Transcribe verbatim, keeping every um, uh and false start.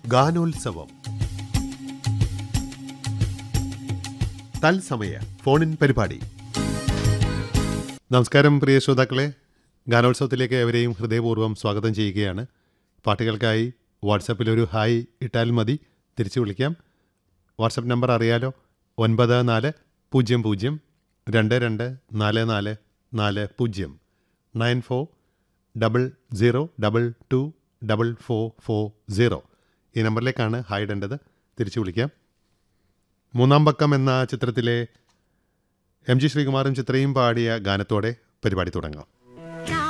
ഗാനോത്സവം തത്സമയ ഫോണിൻ പരിപാടി. നമസ്കാരം പ്രിയ ശ്രോതാക്കളെ, ഗാനോത്സവത്തിലേക്ക് എവരെയും ഹൃദയപൂർവ്വം സ്വാഗതം ചെയ്യുകയാണ്. പാട്ടുകൾക്കായി വാട്സാപ്പിൽ ഒരു ഹായ് ഇട്ടാൽ മതി, തിരിച്ചു വിളിക്കാം. വാട്സപ്പ് നമ്പർ അറിയാലോ, ഒൻപത് നാല് പൂജ്യം പൂജ്യം രണ്ട് രണ്ട് നാല് നാല് നാല് പൂജ്യം nine four double zero double two double four four zero. ഈ നമ്പറിലേക്കാണ് ഹായ് ഇടേണ്ടത്, തിരിച്ചു വിളിക്കാം. മൂന്നാം പക്കം എന്ന ചിത്രത്തിലെ എം ജി ശ്രീകുമാറും ചിത്രയും പാടിയ ഗാനത്തോടെ പരിപാടി തുടങ്ങാം.